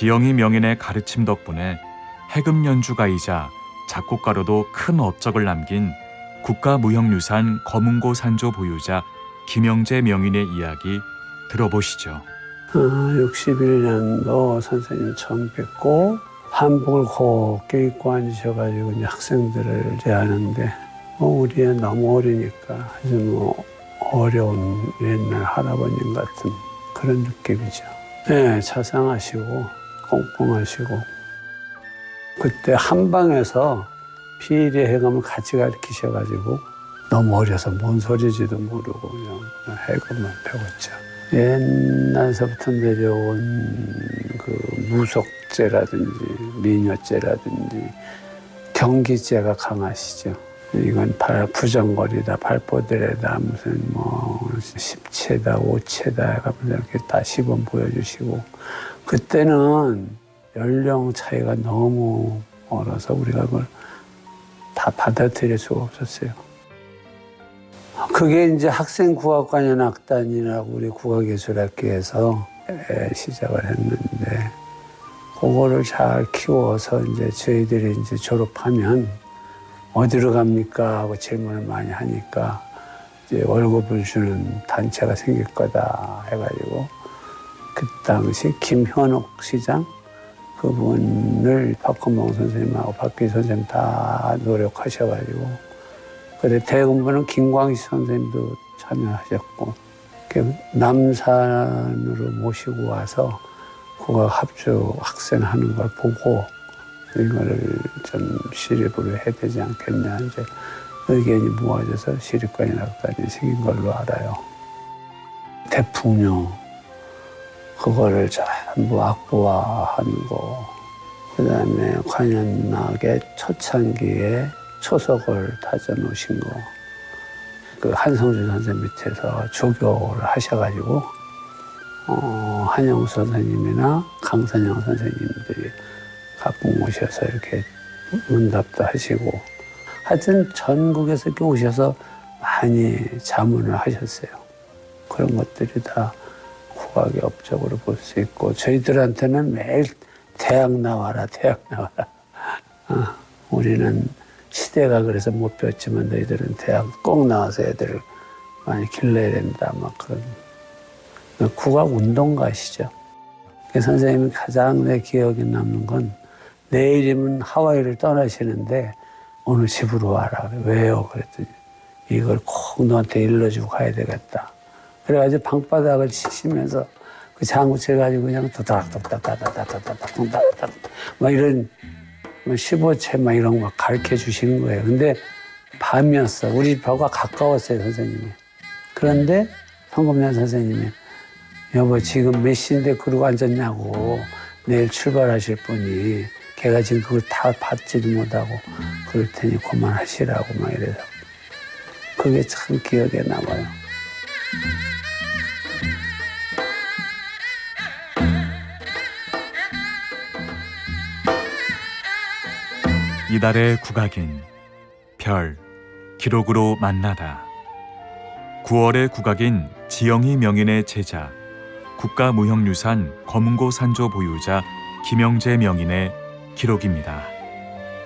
지영이 명인의 가르침 덕분에 해금 연주가이자 작곡가로도 큰 업적을 남긴 국가무형유산 검은고 산조 보유자 김영재 명인의 이야기 들어보시죠. 61년도 선생님 처음 뵙고 한복을 곱게 입고 앉으셔가지고 이제 학생들을 대하는데 우리 애 너무 어리니까 아주 어려운 옛날 할아버님 같은 그런 느낌이죠. 네, 자상하시고 꼼꼼하시고 그때 한방에서 피일의 해금을 같이 가르치셔가지고 너무 어려서 뭔 소리지도 모르고 그냥 해금만 배웠죠. 옛날서부터 내려온 그 무속죄라든지 미녀죄라든지 경기죄가 강하시죠. 이건 부정거리다, 발포들에다 무슨 십체다, 오체다 이렇게 다 시범 보여주시고 그때는 연령 차이가 너무 멀어서 우리가 그걸 다 받아들일 수가 없었어요. 그게 이제 학생국악관현악단이라고 우리 국악예술학교에서 시작을 했는데 그거를 잘 키워서 이제 저희들이 이제 졸업하면 어디로 갑니까? 하고 질문을 많이 하니까 이제 월급을 주는 단체가 생길 거다 해가지고 그 당시 김현옥 시장 그분을 박건봉 선생님하고 박기 선생님 다 노력하셔가지고 그때 대공부는 김광식 선생님도 참여하셨고 남산으로 모시고 와서 국악 합주 학생하는 걸 보고 이거를 좀 시립으로 해야 되지 않겠냐 이제 의견이 모아져서 시립관현악단이 생긴 걸로 알아요. 대풍류 그거를 전부 악보화하는 거, 그다음에 관현악의 초창기에 초석을 다져 놓으신 거, 그 한성준 선생님 밑에서 조교를 하셔가지고 한영수 선생님이나 강선영 선생님들이 가끔 오셔서 이렇게 문답도 하시고 하여튼 전국에서 이렇게 오셔서 많이 자문을 하셨어요. 그런 것들이 다 국악의 업적으로 볼 수 있고 저희들한테는 매일 대학 나와라 대학 나와라 우리는 시대가 그래서 못 배웠지만 너희들은 대학 꼭 나와서 애들을 많이 길러야 된다 막 그런 국악 운동가시죠. 선생님이 가장 내 기억에 남는 건 내일이면 하와이를 떠나시는데 오늘 집으로 와라. 왜요? 그랬더니 이걸 꼭 너한테 일러주고 가야 되겠다. 그래가지고 방바닥을 치시면서 그 장구치 가지고 그냥 도닥도닥다닥다닥다닥다닥 막 이런 15채 막 이런 거 가르쳐 주시는 거예요. 근데 밤이었어. 우리 집하고 가까웠어요, 선생님이. 그런데 황금년 선생님이 여보 지금 몇 시인데 그러고 앉았냐고 내일 출발하실 분이 걔가 지금 그걸 다 받지도 못하고 그럴 테니 그만하시라고 막 이래서 그게 참 기억에 남아요. 이달의 국악인 별 기록으로 만나다. 9월의 국악인 지영이 명인의 제자 국가무형유산 검은고 산조 보유자 김영재 명인의 기록입니다.